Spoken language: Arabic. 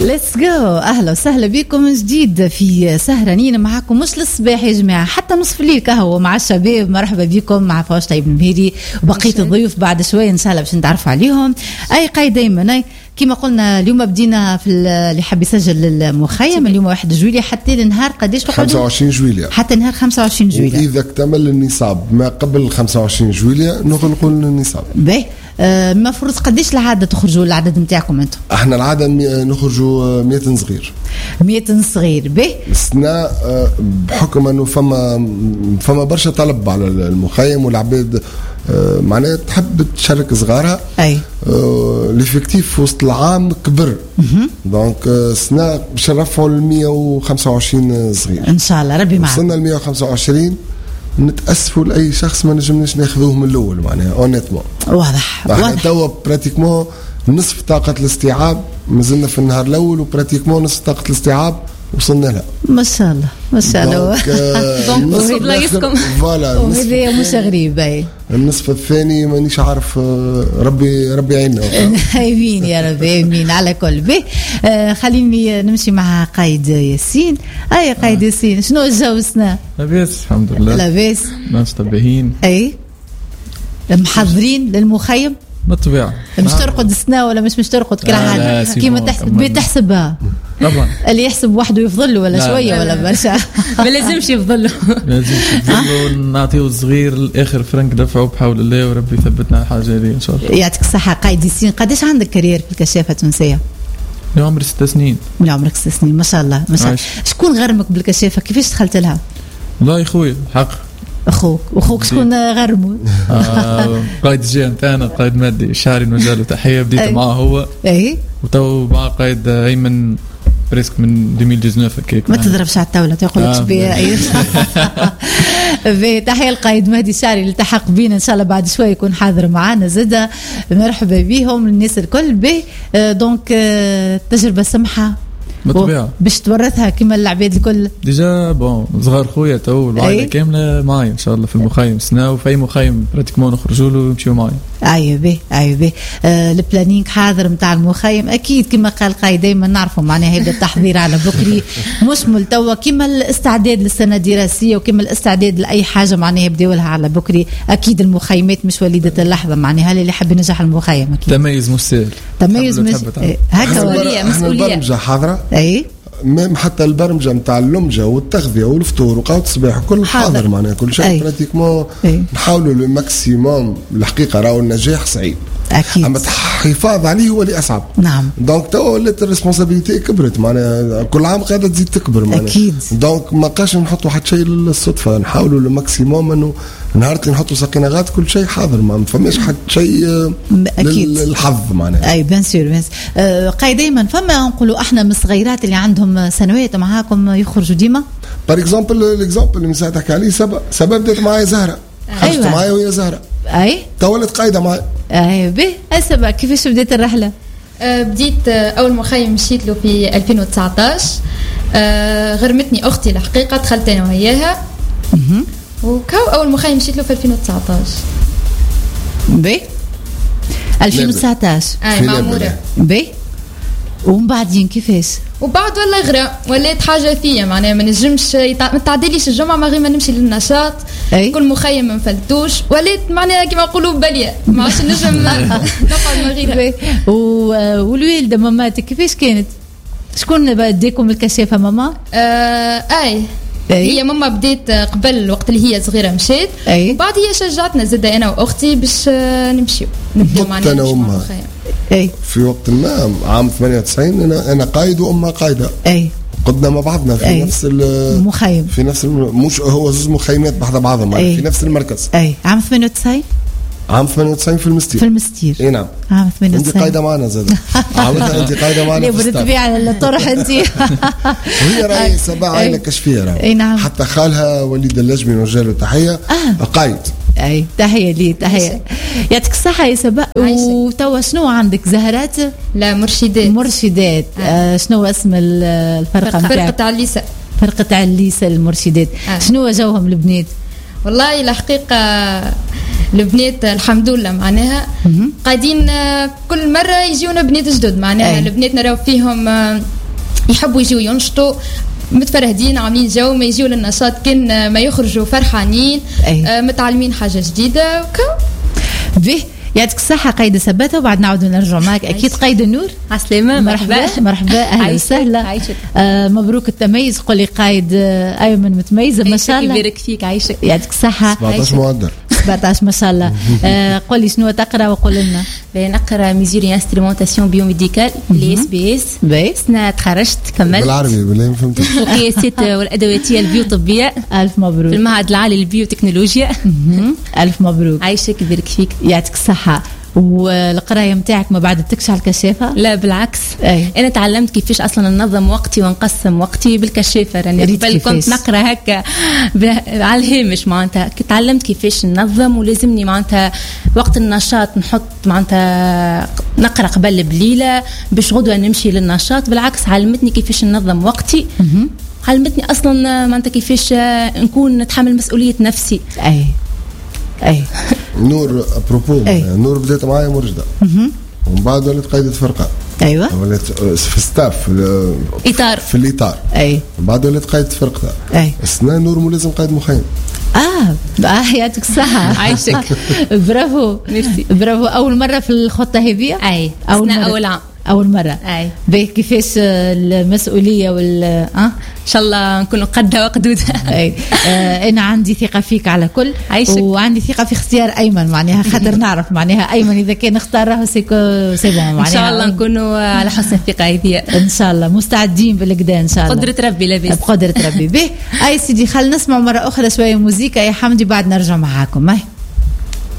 ليتس جو. اهلا وسهلا بكم من جديد في سهرانين معكم، مش للصباح يا جماعه، حتى نصف الليل قهوه مع الشباب. مرحبا بكم مع فواز طيب المهيري وبقيه الضيوف بعد شويه ان شاء الله باش نتعرفوا عليهم. اي قايد دائما كما قلنا اليوم بدينا في اللي حاب يسجل المخيم اليوم 1 جويلية حتى لنهار قداش 25 جويلية حتى نهار 25 جويلية. وإذا اكتمل النصاب ما قبل 25 جويلية نغلقوا النصاب. باهي المفروض قداش العادة تخرجوا العدد نتاعكم انتم؟ احنا العادة نخرجوا 100 صغير. 100 صغير. باهي السنة بحكم انه فما برشا طلب على المخيم والعباد معناها تحب تشارك صغارها. اي ليفيكتيف في وسط العام كبر. دونك السنة باش نرفعوا ل 125 صغير ان شاء الله. ربي معك. وصلنا ل 125. نتأسفوا لأي شخص ما نجمناش ناخذوه من الأول معناها اونيتمون. واضح. توا براتيكمون نصف طاقة الاستيعاب، مازلنا في النهار الأول وبراتيكمون نصف طاقة الاستيعاب وصلنا لها ما شاء الله ما شاء الله. دونك الله يسكم. فوالا وهذا مش غريب. اي النصف الثاني مانيش عارف. ربي يعيننا. امين يا ربي امين على كل. به خليني نمشي مع قايد ياسين. اي قايد ياسين، شنو الجو السنة؟ لاباس الحمد لله. لاباس ناس طبيعيين. اي محضرين للمخيم بالطبيعة. مش ترقد السنة ولا مش ترقد كلا حاجة كيما بتحسبها طبعا. اللي يحسب وحده يفضل له ولا شوية ولا برشا. ما لازمش يفضل له. لازم يفضل نعطيه الصغير الآخر فرنك دفعه بحول الله وربي يثبتنا على الحاجة هذه إن شاء الله. يعطيك الصحة قايد ياسين. قداش عندك كارير في الكشافة التونسية؟ من عمري 6 سنين. من عمرك 6 سنين ما شاء الله ما شاء الله. شكون غرمك بالكشافة؟ كيفاش دخلت لها؟ والله خويا حق. اخوك شكون غرمه؟ قائد الجهه نتاعنا قائد مادي شعري نوجه له تحيه. بديت معاه هو وتو مع قائد ايمن بريسك من 2019 هكاك. ما تضربش على الطاوله تقول لك شبيه. تحيه القائد مهدي شعري اللي التحق بينا ان شاء الله بعد شويه يكون حاضر معنا زاده. مرحبا بهم الناس الكل. به دونك تجربه سمحه بالطبيعة باش تورثها كما العباد الكل. ديجا بون صغار خويا تو العائله كامله معايا ان شاء الله في المخيم سنه، وفي اي مخيم براتيكمون نخرجوا له ويمشيو معايا. ايوه به البلانينغ حاضر نتاع المخيم اكيد كما قال قايد دائما نعرفوا معناها يبدا التحضير على بكري مشمل توا كما الاستعداد للسنه الدراسيه وكما الاستعداد لاي حاجه معناها يبداو لها على بكري. اكيد المخيمات مش وليده اللحظه معناها اللي يحب ينجح المخيم اكيد تميز مش سهل. تميز مش هكا مسؤوليه حاضره. اي حتى البرمجه نتاع اللمجه والتغذيه والفطور وقهوه الصباح كل حاضر معناها كل شيء براتيكمون. نحاولوا لو ماكسيموم. الحقيقه راهو النجاح صعيب اكيد، اما الحفاظ عليه هو اللي اصعب. نعم. دونك تو ولات الريسبونسابيلتي كبرت معناها كل عام قاعده تزيد تكبر معناها اكيد. دونك ما بقاش نحطوا حتى شيء للصدفه، نحاولوا لو ماكسيموم انه نهار اللي نحطوا سقيناغات كل شيء حاضر ما فماش حتى شيء للحظ معناها. اي بيان سور. قايد دائما فما نقولوا احنا من الصغيرات اللي عندهم سنوات معاكم يخرجوا ديما. بار اكزومبل الاكزومبل اللي مساعد تحكي عليه سبب بدات معايا زهره. خرجت معايا وهي زهره. اي تولت قايده معايا. اي به السبب كيفاش بدات الرحله؟ بديت اول مخيم مشيت له في 2019. غرمتني اختي الحقيقه دخلت انا وياها. وكاو اول مخيم مشيت له في 2019. به 2019 معموره. به ومن بعدين كيفاش؟ وبعد ولا غرا ولات حاجه فيا معناها ما نجمش ما تعديليش الجمعه ما غير ما نمشي للنشاط. كل مخيم ما نفلتوش ولات معناها كيما نقولوا باليه ما عادش نجم نقعد ما غير. والوالده ماماتك كيفاش كانت؟ شكون بديكم الكشافه ماما؟ هي ماما بديت قبل وقت اللي هي صغيره مشيت. وبعد هي شجعتنا زاد انا واختي باش نمشيو نبداو معنا انا وامها. في وقت ما عام 98 انا قايد وامها قايده. قدنا مع بعضنا في نفس المخيم في نفس مش هو زوج مخيمات بحذا بعضهم في نفس المركز. عام 98 عام 98 في المستير. في المستير. اي نعم. عام 98 انت قايده معنا زاد. عاودتها انت قايده معنا. بالطبيعه الطرح انت. وهي راهي سبع عائله كشفيه راهي. اي نعم. حتى خالها وليد اللجمي نوجه له تحيه. قايد. اي تحيه لي تحيه. يعطيك الصحه يا سبا. وتوا شنو عندك زهرات؟ لا مرشدات. شنو اسم الفرقه نتاعك؟ فرقه عليسه. فرقه عليسه المرشدات. شنو جوهم البنات؟ والله الحقيقه البنات الحمد لله معناها قاعدين كل مرة يجيونا بنات جدد معناها البنات نراو فيهم يحبوا يجيو ينشطوا متفرهدين عاملين جو ما يجيو للنشاط كان ما يخرجوا فرحانين متعلمين حاجة جديدة به يعطيك الصحة قايدة سباتة وبعد نعود نرجع معك أكيد قايدة نور عسلامة مرحبا أهلا وسهلا مبروك التميز قولي قايد أيمن متميزة ما شاء الله يبارك فيك عايشك يعطيك الصحة 17 معدل 17 ما شاء الله قولي شنو تقرا وقول لنا نقرا ميزوري انسترومونتاسيون بيوميديكال لي اس سنة تخرجت كملت بالعربي بالله ما فهمت القياسات والادواتيه البيوطبيه الف مبروك في المعهد العالي للبيوتكنولوجيا الف مبروك عايشك يبارك فيك يعطيك الصحة والقرايه نتاعك ما بعد تكش على الكشافه؟ لا بالعكس انا تعلمت كيفاش اصلا ننظم وقتي ونقسم وقتي بالكشافه راني قبل كنت نقرا هكا على الهامش معناتها تعلمت كيفاش ننظم ولازمني معناتها وقت النشاط نحط معناتها نقرا قبل بليله باش غدوه نمشي للنشاط بالعكس علمتني كيفاش ننظم وقتي علمتني اصلا معناتها كيفاش نكون نتحمل مسؤوليه نفسي اي نور ابروبو نور بدات معايا مرشده ومن بعد ولات قايده فرقه ايوه ولات في ستاف في اطار في الاطار من بعد ولات قايده فرقه السنه نور ملازم قائد مخيم يعطيك الصحة عايشك برافو ميرسي برافو أول مرة في الخطة هذه أول مرة باهي كيفاش المسؤولية إن شاء الله نكون قدها وقدودها أنا عندي ثقة فيك على كل عايشك وعندي ثقة في اختيار أيمن معناها خاطر نعرف معناها أيمن إذا كان اختاره سي بون معناها إن شاء الله نكونوا على حسن الثقة هذه إن شاء الله مستعدين بالكدا إن شاء الله قدرة ربي لاباس بقدرة ربي به أي سيدي خلينا نسمع مرة أخرى شوية موسيقى يا حمدي بعد نرجع معاكم